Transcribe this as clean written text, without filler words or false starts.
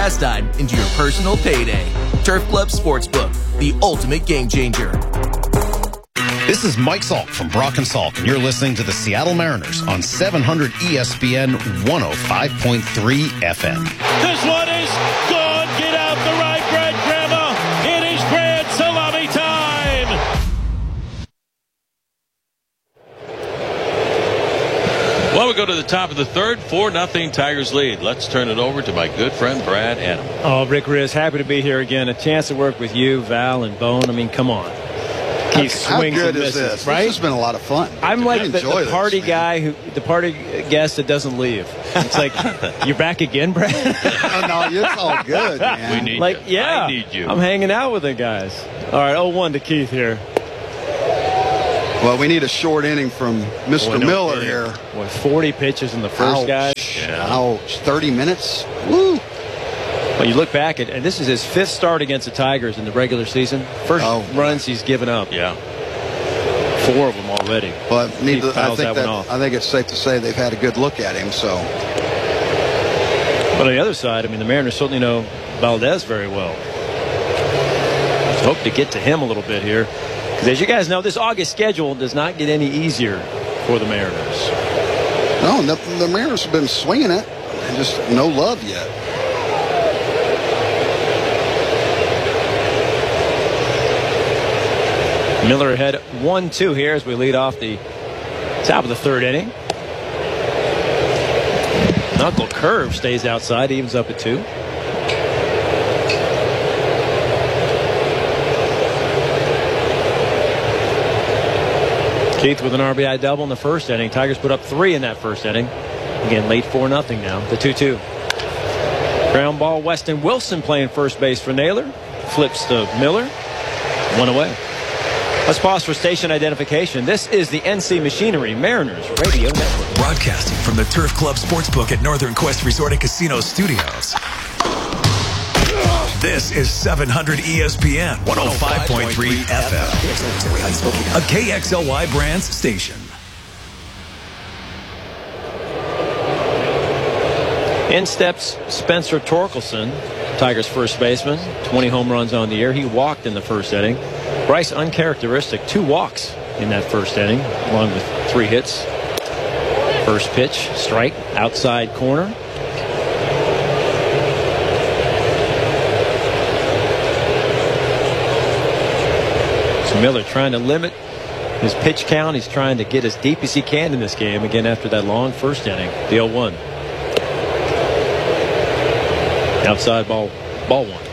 pastime into your personal payday. Turf Club Sportsbook, the ultimate game changer. This is Mike Salk from Brock & Salk, and you're listening to the Seattle Mariners on 700 ESPN 105.3 FM. This one is good. Get out the right breadcrumb. It is grand salami time. Well, we go to the top of the third. 4-0 Tigers lead. Let's turn it over to my good friend Brad Adam. Oh, Rick Riz, happy to be here again. A chance to work with you, Val, and Bone. I mean, come on. How good is this? Right? This has been a lot of fun. I'm like the party guy, the party guest that doesn't leave. It's like, you're back again, Brad? No, it's all good, man. We need like, you. yeah, I need you. I'm hanging out with the guys. All right, 0-1 to Keith here. Well, we need a short inning from Mr. Miller here. What, 40 pitches in the first, guys? Ouch. 30 minutes? Woo. Well, you look back at, and this is his 5th start against the Tigers in the regular season. First runs he's given up. Yeah. 4 of them already. But I think it's safe to say they've had a good look at him. So. But on the other side, I mean, the Mariners certainly know Valdez very well. Let's hope to get to him a little bit here. Because as you guys know, this August schedule does not get any easier for the Mariners. No, the Mariners have been swinging it. Just no love yet. Miller ahead 1-2 here as we lead off the top of the third inning. Knuckle curve stays outside, evens up at 2. Keith with an RBI double in the first inning. Tigers put up 3 in that first inning. Again, late 4-0 now. The 2-2. Ground ball, Weston Wilson playing first base for Naylor. Flips to Miller. 1 away. Let's pause for station identification. This is the NC Machinery Mariners Radio Network. Broadcasting from the Turf Club Sportsbook at Northern Quest Resort and Casino Studios. This is 700 ESPN 105.3 FM. A KXLY Brands station. In steps Spencer Torkelson, Tigers first baseman. 20 home runs on the year. He walked in the first inning. Bryce, uncharacteristic, 2 walks in that first inning, along with 3 hits. First pitch, strike, outside corner. So Miller trying to limit his pitch count. He's trying to get as deep as he can in this game, again after that long first inning. The 0-1. Outside ball 1.